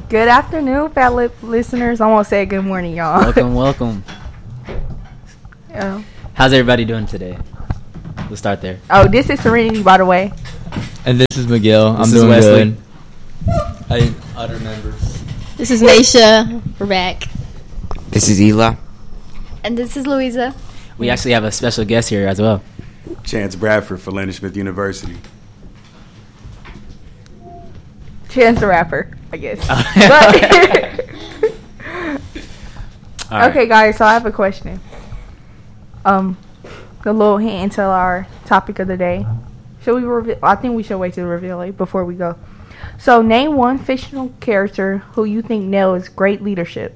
Good afternoon, fellow listeners. I won't say good morning, y'all. Welcome. How's everybody doing today? We'll start there. Oh, this is Serenity, by the way. And this is Miguel. I'm doing Wesley. Good. Other members. This is Naisha. We're back. This is Ela. And this is Louisa. We actually have a special guest here as well. Chance Bradford for Landon Smith University. Chance the Rapper, I guess. Okay, guys, so I have a question. A little hint into our topic of the day. Should we reveal? I think we should wait to reveal it before we go. So, name one fictional character who you think nails great leadership.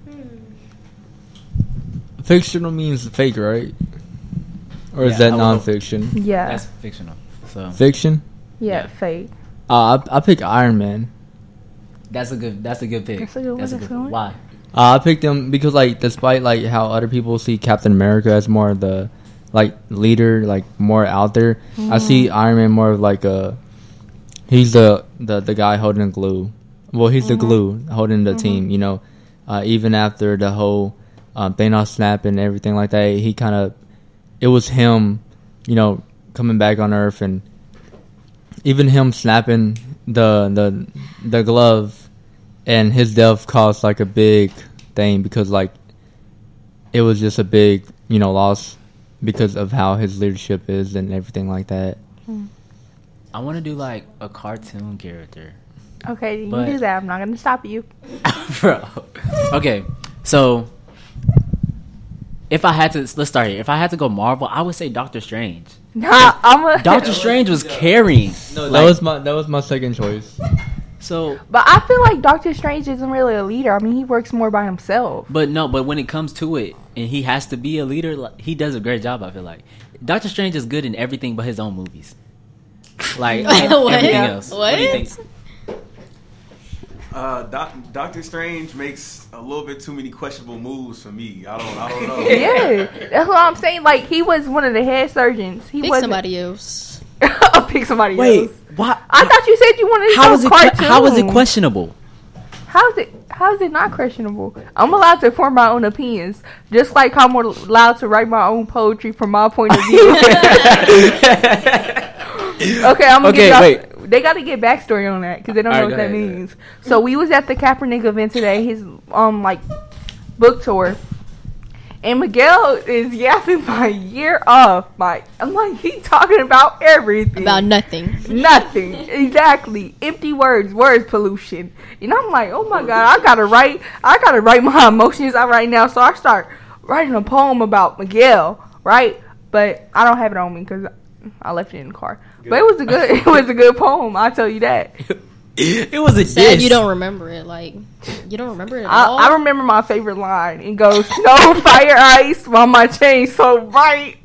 Fictional means fake, right? Or is that nonfiction? Yeah. That's fictional. So fiction? Yeah, fake. I pick Iron Man. That's a good pick. That's a good one. Why? I picked him because, like, despite like how other people see Captain America as more of the like leader, like more out there, I see Iron Man more of like he's the guy holding the glue. Well, he's the glue holding the team. You know, even after the whole Thanos snap and everything like that, he kind of it was him, you know, coming back on Earth, and even him snapping the glove, and his death caused like a big thing because like it was just a big, you know, loss because of how his leadership is and everything like that. I want to do like a cartoon character. Okay, you do that. I'm not gonna stop you, bro. Okay, so if I had to, let's start here. If I had to go Marvel, I would say Doctor Strange. Nah, Doctor Strange was carrying. No, that was my second choice. So, but I feel like Doctor Strange isn't really a leader. I mean, he works more by himself. But when it comes to it, and he has to be a leader, like, he does a great job. I feel like Doctor Strange is good in everything but his own movies. Like everything else. What do you think? Doctor Strange makes a little bit too many questionable moves for me. I don't know. Yeah, that's what I'm saying. Like, he was one of the head surgeons. Pick somebody else. Pick somebody else. Wait, what? I thought you said you wanted to go cartoon. How is it questionable? How is it not questionable? I'm allowed to form my own opinions, just like I'm allowed to write my own poetry from my point of view. Okay, I'm gonna give y'all. Wait. They got to get backstory on that because they don't know what that means. So we was at the Kaepernick event today, his like book tour, and Miguel is yapping my ear off. I'm like, he talking about everything, about nothing, exactly. Empty words pollution. And I'm like, oh my god, I gotta write my emotions out right now. So I start writing a poem about Miguel, right? But I don't have it on me because I left it in the car. Good. But it was a good poem. I'll tell you that. It was a sad diss. You don't remember it. Like, you don't remember it at all? I remember my favorite line. It goes, snow, fire, ice, while my chain's so bright.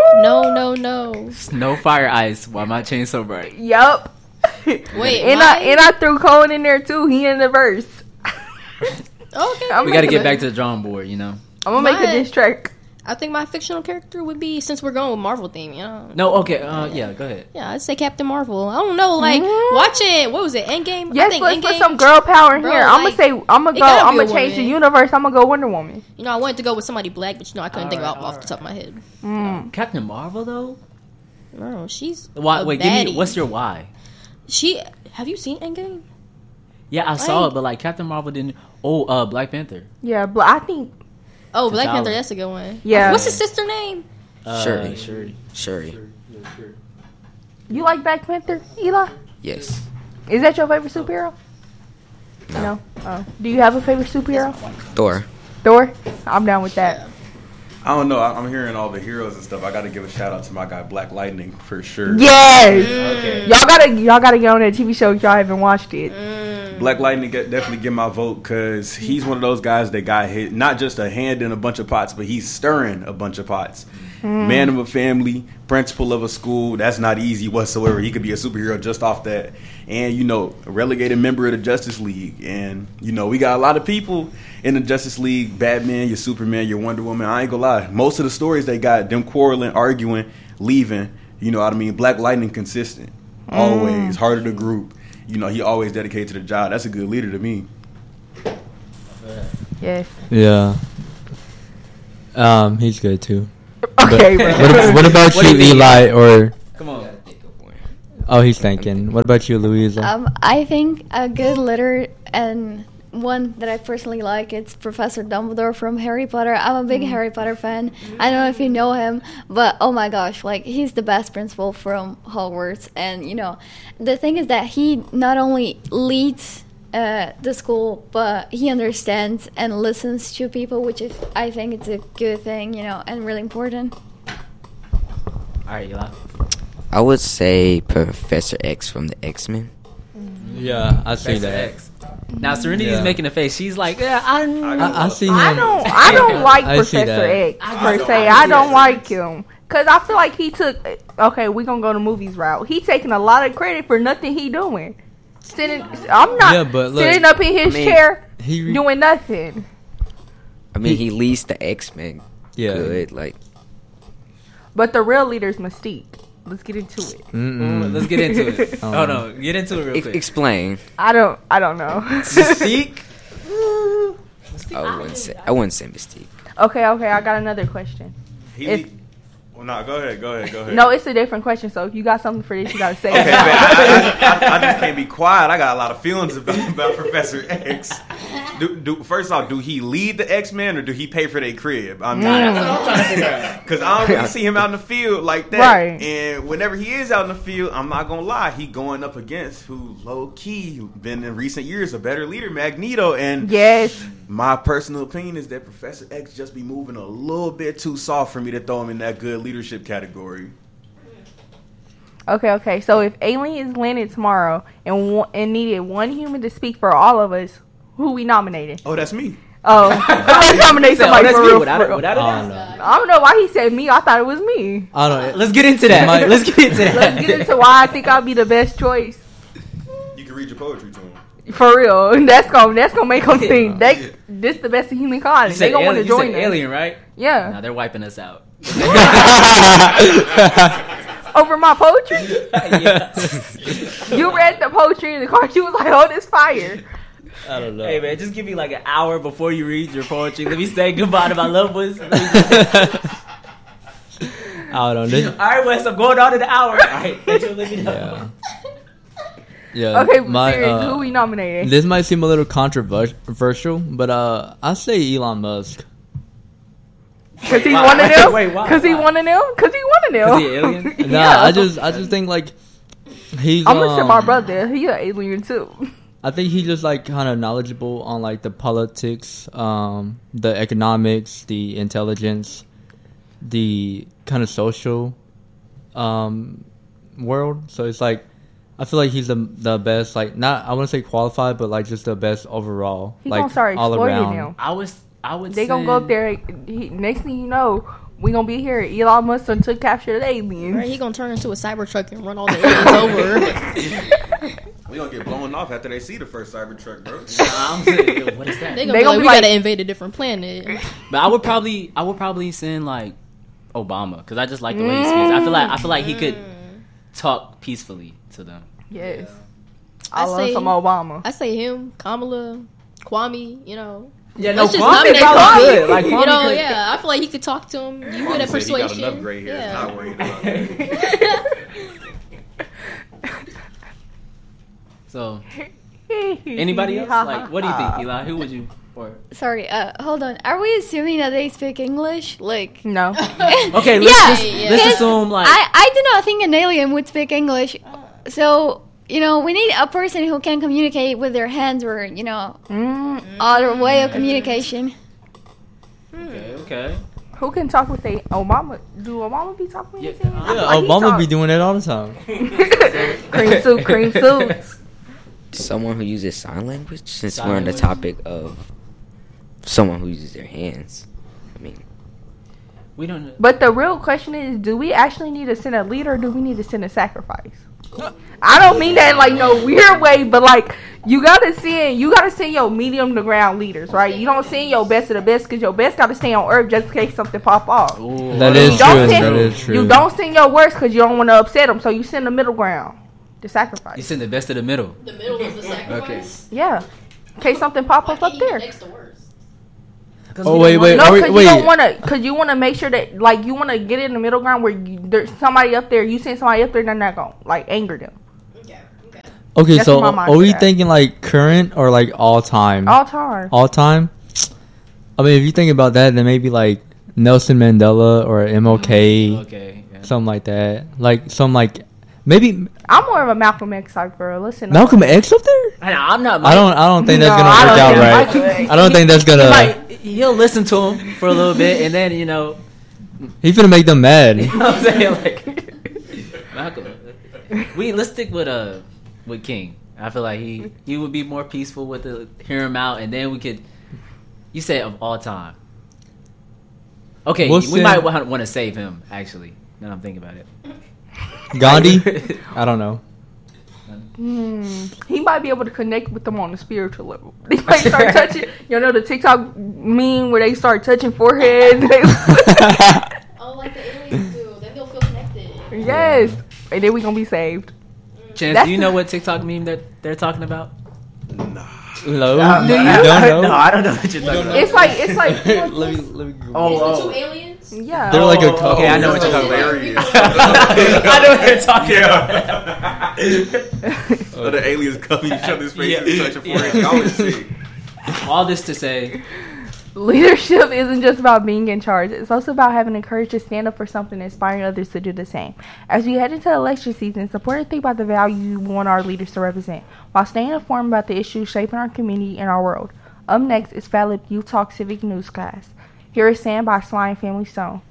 No. Snow, fire, ice, while my chain's so bright. Yup. Wait, and I threw Cohen in there too. He in the verse. Okay. We got to get back to the drawing board, you know. I'm going to make a diss track. I think my fictional character would be, since we're going with Marvel theme, you know. No, okay, yeah, go ahead. Yeah, I'd say Captain Marvel. I don't know, like, watching, what was it, Endgame? Yes, let's put some girl power in here. I'm gonna change the universe. I'm gonna go Wonder Woman. You know, I wanted to go with somebody black, but, you know, I couldn't think off the top of my head. Captain Marvel, though? No, she's wait, give me, what's your why? Have you seen Endgame? Yeah, I saw it, but, like, Captain Marvel didn't, Black Panther. Yeah, but I think... Oh, Black Panther, that's a good one. Yeah. What's his sister name? Shuri. You like Black Panther, Eli? Yes. Is that your favorite superhero? No. Oh. Do you have a favorite superhero? Thor? I'm down with that. I don't know. I'm hearing all the heroes and stuff. I got to give a shout out to my guy Black Lightning for sure. Yes. Okay. Y'all gotta get on that TV show if y'all haven't watched it. Black Lightning definitely get my vote because he's one of those guys that got hit, not just a hand in a bunch of pots, but he's stirring a bunch of pots. Man of a family, principal of a school. That's not easy whatsoever. He could be a superhero just off that. And, you know, a relegated member of the Justice League. And, you know, we got a lot of people in the Justice League. Batman, your Superman, your Wonder Woman. I ain't gonna lie. Most of the stories they got, them quarreling, arguing, leaving. You know what I mean? Black Lightning consistent. Always. Heart of the group. You know, he always dedicated to the job. That's a good leader to me. Yes. Yeah. He's good too. Okay, But bro. what about What do you, you think? Eli? Or Come on. oh, he's thinking. What about you, Louisa? I think a good leader and one that I personally like, it's Professor Dumbledore from Harry Potter. I'm a big Harry Potter fan. I don't know if you know him, but oh my gosh, like he's the best principal from Hogwarts. And you know, the thing is that he not only leads the school, but he understands and listens to people, which is, I think it's a good thing, you know, and really important. All right, Eli. I would say Professor X from the X-Men. Yeah, I see Professor that. X. Now Serenity's Yeah. making a face. She's like, yeah, I see him. I don't like I see Professor that. X per se. I don't like him. Cause I feel like he took. Okay, we gonna go the movies route. He taking a lot of credit for nothing he doing. I'm not Yeah, but look, sitting up in his I mean, chair he doing nothing. I mean, he leads the X-Men. Yeah. Good, like But the real leader's Mystique. Let's get into it. Let's get into it. Oh. Hold on, get into it real quick. explain. I don't know. Mystique. I wouldn't say Mystique. Okay. I got another question. Well, no, go ahead. No, it's a different question. So if you got something for this, you gotta say Okay, it. man, I just can't be quiet. I got a lot of feelings about Professor X. First off, do he lead the X-Men or do he pay for their crib? I'm trying to figure out. Because I don't really see him out in the field like that. Right. And whenever he is out in the field, I'm not going to lie, he going up against who low-key been in recent years a better leader, Magneto. And Yes. my personal opinion is that Professor X just be moving a little bit too soft for me to throw him in that good leadership category. Okay. So if aliens landed tomorrow and needed one human to speak for all of us, who we nominated? Oh, that's me. Oh, I would nominate somebody for real. Without for real. without a I doubt. don't know. I don't know why he said me. I thought it was me. I don't know. Let's get into that. Might- Let's get into that. Let's get into why I think I'll be the best choice. You can read your poetry to him. For real. That's gonna make them think this the best of humankind. You They said gonna want to alien, you join said us. alien, right? Yeah. Now they're wiping us out. Over my poetry. Yeah. You read the poetry in the car. She was like, "Oh, this fire." I don't know. Hey man, just give me like an hour before you read your poetry. Let me say goodbye to my loved ones. I don't know. This, All right, Wes, I'm going on in an hour. All right, let me know. yeah. Yeah. Okay, serious. Who we nominated? This might seem a little controversial, but I say Elon Musk. Because he Why? one of them. Wait, why? Because he one of them. Because he one of them. Is he an alien? Nah, Yeah. I just think like he's. I'm gonna say my brother. He an alien too. I think he's just like kind of knowledgeable on like the politics, the economics, the intelligence, the kind of social world. So it's like I feel like he's the best. Like not I wouldn't say qualified, but like just the best overall. He like gonna start all exploiting around. them. I would. They gonna go up there. Next thing you know, we gonna be here. Elon Musk done took capture the aliens. Right, he gonna turn into a Cybertruck and run all the aliens over. We gonna get blown off after they see the first Cybertruck, bro. I'm saying, what is that? They They gonna be gonna like, be we like- gotta invade a different planet. But I would probably send like Obama because I just like the way he speaks. I feel like he could talk peacefully to them. Yes. I I love say- some Obama. I say him, Kamala, Kwame. You know, Yeah, let's just Kwame nominate probably Kwame. good. Like, You Kwame know, could- yeah. I feel like he could talk to him. You good at Said he got persuasion. enough gray hairs. Yeah. Not worried about that. So, anybody else? Like, what do you think, Eli? Who would you for? Sorry, hold on. Are we assuming that they speak English? Like, No. Okay, let's Yeah. assume like I do not think an alien would speak English. So, you know, we need a person who can communicate with their hands or, you know, other way of communication. okay. Who can talk with Obama? Do Obama be talking with Yeah, his hands? I Yeah, feel like he Obama talk. be doing it all the time. cream suits. Someone who uses sign language, since Sign we're on the language? topic of someone who uses their hands. I mean, We don't. But the real question is, do we actually need to send a leader or do we need to send a sacrifice? I don't mean that in like no weird way, but like you gotta send your medium to ground leaders, right? You don't send your best of the best because your best gotta stay on earth just in case something pop off. Ooh, That You is don't true. send- That is true. You don't send your worst because you don't want to upset them, so you send the middle ground, the You sacrifice. send the best of the middle. The middle is the sacrifice. Yeah, in case something pop up there. Next to worst. Oh wait. No, Wait. because you don't want to. Because you want to make sure that, like, you want to get in the middle ground where there's somebody up there. You send somebody up there, they're not gonna like anger them. Okay, That's so what my are we mindset at. thinking like current or like all time? All time. All time. I mean, if you think about that, then maybe like Nelson Mandela or MLK, Okay. Yeah. something like that. Like some like maybe I'm more of a Malcolm X type girl. Listen, Malcolm X up there. I'm not. I don't think that's No, gonna I work don't out think right. Malcolm- I don't think that's gonna. He'll listen to him for a little bit, and then He's gonna make them mad. you know what I'm saying, like Malcolm. Let's stick with King. I feel like he would be more peaceful with hear him out, and then we could. You say of all time. Okay, We'll we say- might want to save him. Actually, now I'm thinking about it. Gandhi. I don't know. he might be able to connect with them on the spiritual level. They might start touching. You know the TikTok meme where they start touching foreheads. Oh, like the aliens do. Then they'll feel connected. Yes, and then we gonna be saved. Chance, That's do you know what TikTok meme they're talking about? Low. Do you? You don't know? No, I don't know what you're talking about. It's like let me. Oh, Two aliens? yeah. They're like a couple. okay, I know what you're talking about. Hilarious. I know what you're talking about. So the aliens come in each other's face Yeah. and touch your forehead. I always see. All this to say, Leadership isn't just about being in charge. It's also about having the courage to stand up for something and inspiring others to do the same. As we head into election season, support and think about the values we want our leaders to represent, while staying informed about the issues shaping our community and our world. Up next is Fat Lip Youth Talk Civic Newscast. Here is Sand by Sly and Family Stone.